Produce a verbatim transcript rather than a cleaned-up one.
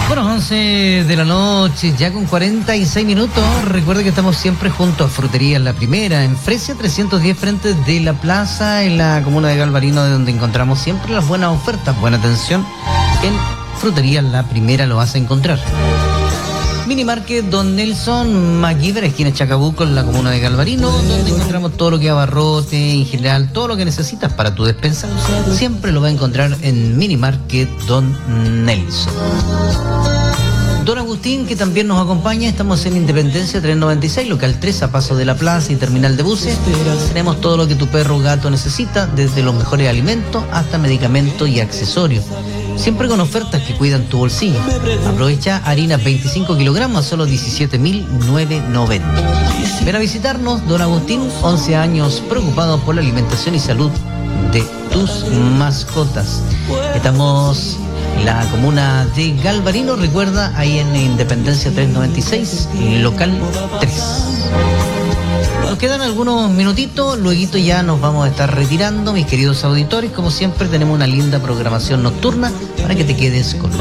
Bueno, once de la noche, ya con cuarenta y seis minutos. Recuerde que estamos siempre junto a Frutería La Primera, en Fresia trescientos diez, frente de la plaza, en la comuna de Galvarino, de donde encontramos siempre las buenas ofertas, buena atención. En Frutería La Primera lo vas a encontrar. Mini Market Don Nelson MacGyver, esquina Chacabuco, en la comuna de Galvarino, donde encontramos todo lo que es abarrote, en general, todo lo que necesitas para tu despensa, siempre lo vas a encontrar en Mini Market Don Nelson. Don Agustín, que también nos acompaña, estamos en Independencia trescientos noventa y seis, local tres, a paso de la plaza y terminal de buses. Tenemos todo lo que tu perro o gato necesita, desde los mejores alimentos hasta medicamentos y accesorios. Siempre con ofertas que cuidan tu bolsillo. Aprovecha harina veinticinco kilogramos a solo diecisiete mil novecientos noventa. Ven a visitarnos, Don Agustín, once años preocupado por la alimentación y salud de tus mascotas. Estamos en la comuna de Galvarino, recuerda, ahí en Independencia trescientos noventa y seis, local tres. Nos quedan algunos minutitos, luego ya nos vamos a estar retirando, mis queridos auditores. Como siempre, tenemos una linda programación nocturna para que te quedes con nosotros.